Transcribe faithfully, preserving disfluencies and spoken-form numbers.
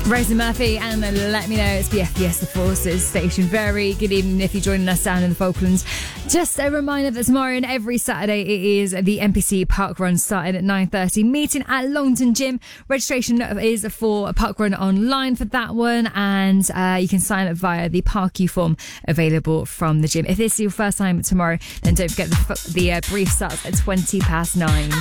Rosie Murphy and Let Me Know. It's B F B S The Forces station. Very good evening if you're joining us down in the Falklands. Just a reminder that tomorrow and every Saturday it is the N P C Park Run starting at nine thirty. Meeting at Longton Gym. Registration is for Park Run online for that one, and uh, you can sign up via the Park U form available from the gym. If this is your first time tomorrow, then don't forget the, the uh, brief starts at twenty past nine.